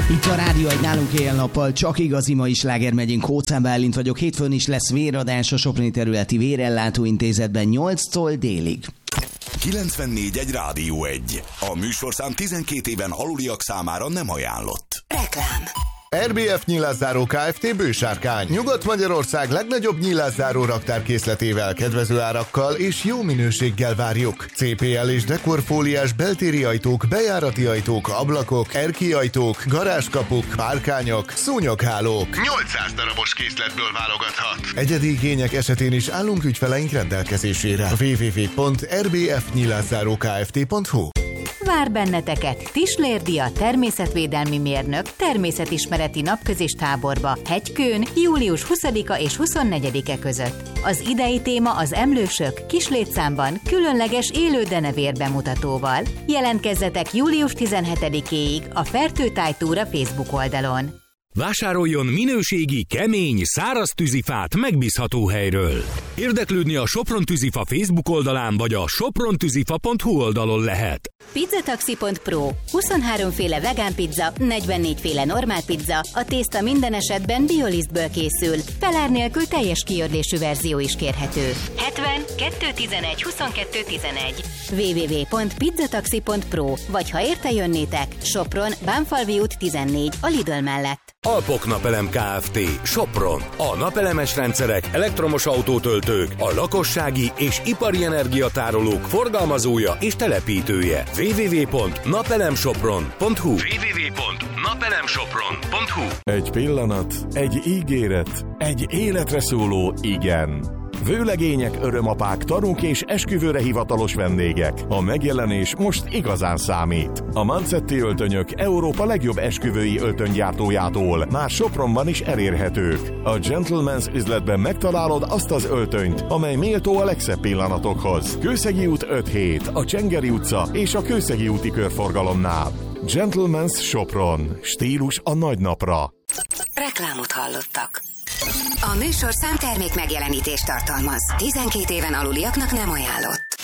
Itt a Rádió egy nálunk éjjel-nappal csak igazi mai sláger megyünk. Hócán Bálint vagyok. Hétfőn is lesz véradás a Soproni Területi Vérellátó Intézetben 8-tól délig. 94.1 Rádió 1. A műsorszám 12 éven aluliak számára nem ajánlott. Reklám. RBF Nyilászáró Kft. Bősárkány. Nyugat-Magyarország legnagyobb nyilászáró raktárkészletével, kedvező árakkal és jó minőséggel várjuk. CPL és dekorfóliás beltéri ajtók, bejárati ajtók, ablakok, erki ajtók, garázskapuk, párkányok, szúnyoghálók. 800 darabos készletből válogathat. Egyedi igények esetén is állunk ügyfeleink rendelkezésére. www.rbfnyilászárókft.hu. Vár benneteket Tislérdia természetvédelmi mérnök természetismereti napközis táborba Hegykőn július 20-a és 24-e között. Az idei téma az emlősök kislétszámban különleges élő denevér bemutatóval. Jelentkezzetek július 17-éig a Fertőtájtúra Facebook oldalon. Vásároljon minőségi, kemény, száraz tűzifát megbízható helyről. Érdeklődni a Sopron Tűzifa Facebook oldalán vagy a soprontűzifa.hu oldalon lehet. Pizzataxi.pro 23 féle vegán pizza, 44 féle normál pizza, a tészta minden esetben biolisztből készül, felár nélkül teljes kiördésű verzió is kérhető. 70 211 22 11 www.pizzataxi.pro vagy ha érte jönnétek, Sopron, Bánfalvi út 14 a Lidl mellett. Alpok Napelem Kft. Sopron. A napelemes rendszerek, elektromos autótöltők, a lakossági és ipari energiatárolók forgalmazója és telepítője. www.napelemsopron.hu. Egy pillanat, egy ígéret, egy életre szóló igen. Vőlegények, örömapák, tanúk és esküvőre hivatalos vendégek. A megjelenés most igazán számít. A Mancetti öltönyök Európa legjobb esküvői öltönygyártójától már Sopronban is elérhetők. A Gentleman's üzletben megtalálod azt az öltönyt, amely méltó a legszebb pillanatokhoz. Kőszegi út 5-7, a Csengeri utca és a Kőszegi úti körforgalomnál. Gentleman's Sopron. Stílus a nagy napra. Reklámot hallottak. A műsorszám termék megjelenítést tartalmaz. 12 éven aluliaknak nem ajánlott.